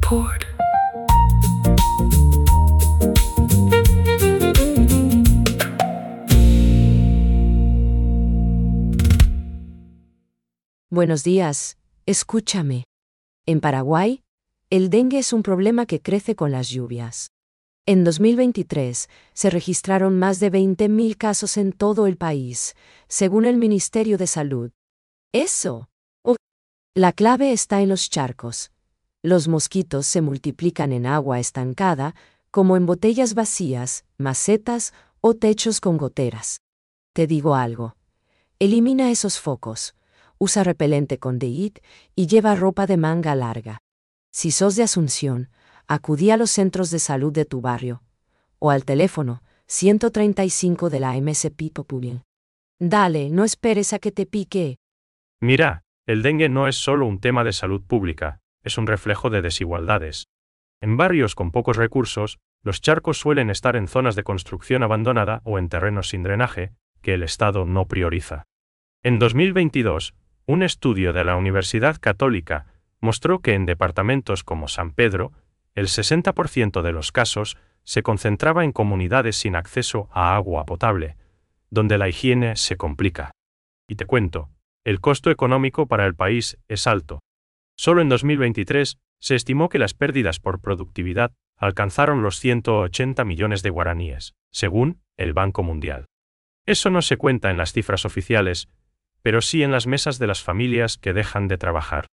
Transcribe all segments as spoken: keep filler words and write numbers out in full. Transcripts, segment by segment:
Report. Buenos días, escúchame. En Paraguay, el dengue es un problema que crece con las lluvias. En dos mil veintitrés se registraron más de veinte mil casos en todo el país, según el Ministerio de Salud. Eso. Oh. La clave está en los charcos. Los mosquitos se multiplican en agua estancada, como en botellas vacías, macetas o techos con goteras. Te digo algo. Elimina esos focos. Usa repelente con D I T y lleva ropa de manga larga. Si sos de Asunción, acudí a los centros de salud de tu barrio o al teléfono ciento treinta y cinco de la M S P Popular. Dale, no esperes a que te pique. Mira, el dengue no es solo un tema de salud pública, es un reflejo de desigualdades. En barrios con pocos recursos, los charcos suelen estar en zonas de construcción abandonada o en terrenos sin drenaje, que el Estado no prioriza. En dos mil veintidós, un estudio de la Universidad Católica mostró que en departamentos como San Pedro, el sesenta por ciento de los casos se concentraba en comunidades sin acceso a agua potable, donde la higiene se complica. Y te cuento, el costo económico para el país es alto. Solo en dos mil veintitrés se estimó que las pérdidas por productividad alcanzaron los ciento ochenta millones de guaraníes, según el Banco Mundial. Eso no se cuenta en las cifras oficiales, pero sí en las mesas de las familias que dejan de trabajar.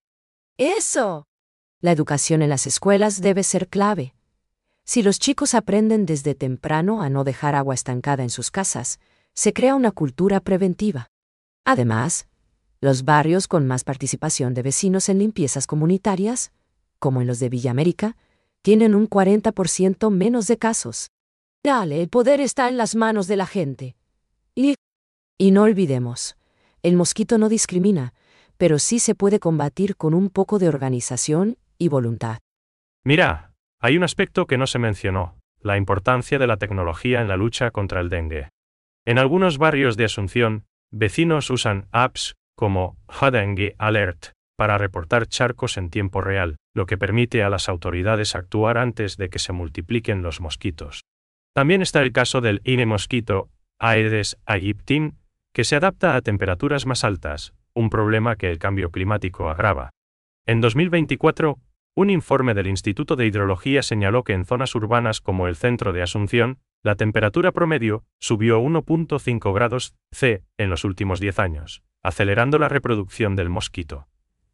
¡Eso! La educación en las escuelas debe ser clave. Si los chicos aprenden desde temprano a no dejar agua estancada en sus casas, se crea una cultura preventiva. Además, los barrios con más participación de vecinos en limpiezas comunitarias, como en los de Villa América, tienen un cuarenta por ciento menos de casos. Dale, el poder está en las manos de la gente. Y, y no olvidemos, el mosquito no discrimina, pero sí se puede combatir con un poco de organización y voluntad. Mira, hay un aspecto que no se mencionó, la importancia de la tecnología en la lucha contra el dengue. En algunos barrios de Asunción, vecinos usan apps como Dengue Alert para reportar charcos en tiempo real, lo que permite a las autoridades actuar antes de que se multipliquen los mosquitos. También está el caso del I N E mosquito Aedes aegypti, que se adapta a temperaturas más altas, un problema que el cambio climático agrava. En dos mil veinticuatro, un informe del Instituto de Hidrología señaló que en zonas urbanas como el centro de Asunción, la temperatura promedio subió uno punto cinco grados Celsius en los últimos diez años, acelerando la reproducción del mosquito.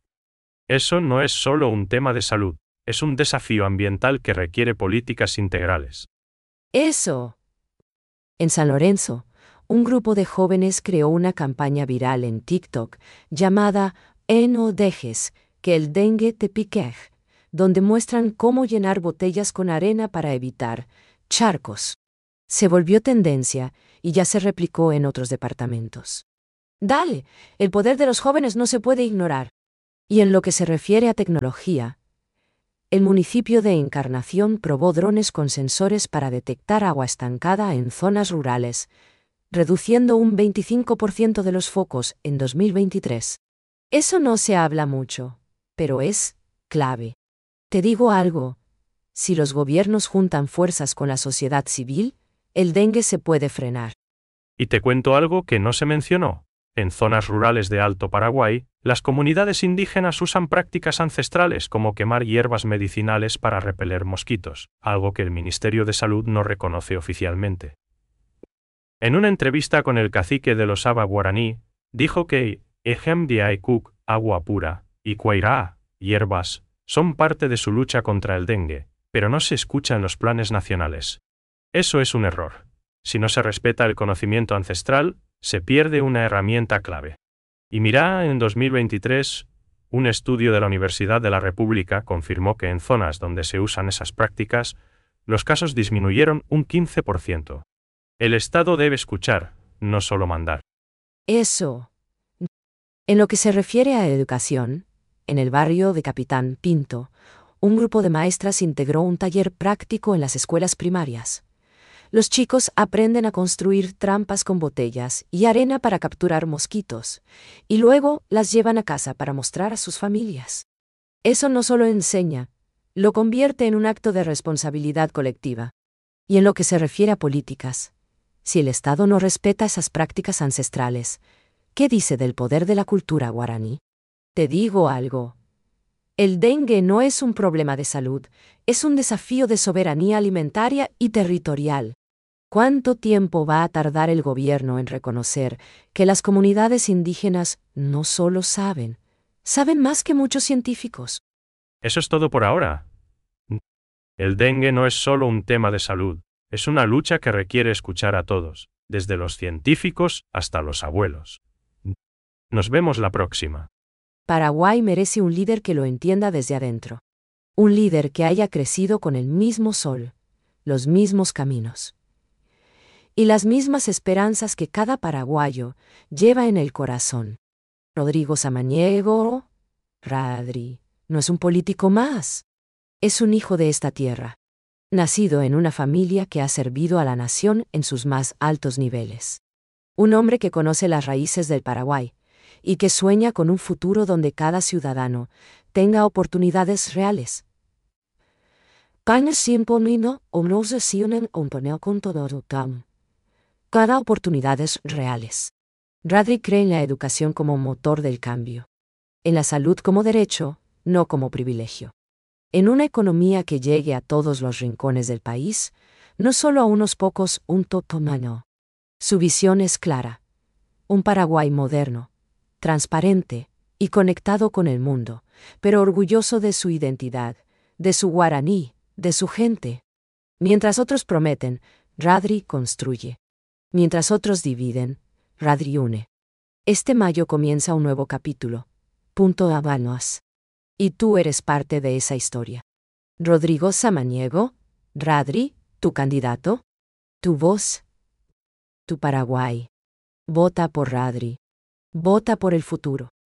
Eso no es solo un tema de salud, es un desafío ambiental que requiere políticas integrales. ¡Eso! En San Lorenzo, un grupo de jóvenes creó una campaña viral en TikTok llamada "E no dejes que el dengue te pique", donde muestran cómo llenar botellas con arena para evitar charcos. Se volvió tendencia y ya se replicó en otros departamentos. Dale, el poder de los jóvenes no se puede ignorar. Y en lo que se refiere a tecnología, el municipio de Encarnación probó drones con sensores para detectar agua estancada en zonas rurales, reduciendo un veinticinco por ciento de los focos en dos mil veintitrés. Eso no se habla mucho, pero es clave. Te digo algo, si los gobiernos juntan fuerzas con la sociedad civil, el dengue se puede frenar. Y te cuento algo que no se mencionó. En zonas rurales de Alto Paraguay, las comunidades indígenas usan prácticas ancestrales como quemar hierbas medicinales para repeler mosquitos, algo que el Ministerio de Salud no reconoce oficialmente. En una entrevista con el cacique de los Aba guaraní, dijo que Ejem Diaikuk, agua pura, y Cuairá, hierbas, son parte de su lucha contra el dengue, pero no se escucha en los planes nacionales. Eso es un error. Si no se respeta el conocimiento ancestral, se pierde una herramienta clave. Y mira, en dos mil veintitrés, un estudio de la Universidad de la República confirmó que en zonas donde se usan esas prácticas, los casos disminuyeron un quince por ciento. El Estado debe escuchar, no solo mandar. Eso. En lo que se refiere a educación, en el barrio de Capitán Pinto, un grupo de maestras integró un taller práctico en las escuelas primarias. Los chicos aprenden a construir trampas con botellas y arena para capturar mosquitos, y luego las llevan a casa para mostrar a sus familias. Eso no solo enseña, lo convierte en un acto de responsabilidad colectiva. Y en lo que se refiere a políticas, si el Estado no respeta esas prácticas ancestrales, ¿qué dice del poder de la cultura guaraní? Te digo algo. El dengue no es un problema de salud, es un desafío de soberanía alimentaria y territorial. ¿Cuánto tiempo va a tardar el gobierno en reconocer que las comunidades indígenas no solo saben, saben más que muchos científicos? Eso es todo por ahora. El dengue no es solo un tema de salud, es una lucha que requiere escuchar a todos, desde los científicos hasta los abuelos. Nos vemos la próxima. Paraguay merece un líder que lo entienda desde adentro. Un líder que haya crecido con el mismo sol, los mismos caminos y las mismas esperanzas que cada paraguayo lleva en el corazón. Rodrigo Samaniego, Radri, no es un político más. Es un hijo de esta tierra, nacido en una familia que ha servido a la nación en sus más altos niveles. Un hombre que conoce las raíces del Paraguay y que sueña con un futuro donde cada ciudadano tenga oportunidades reales. Cada oportunidades reales. Radri cree en la educación como motor del cambio. En la salud como derecho, no como privilegio. En una economía que llegue a todos los rincones del país, no solo a unos pocos, un totomano. Su visión es clara. Un Paraguay moderno, transparente y conectado con el mundo, pero orgulloso de su identidad, de su guaraní, de su gente. Mientras otros prometen, Radri construye. Mientras otros dividen, Radri une. Este mayo comienza un nuevo capítulo. Punto Habanos. Y tú eres parte de esa historia. Rodrigo Samaniego, Radri, tu candidato, tu voz, tu Paraguay. Vota por Radri. Vota por el futuro.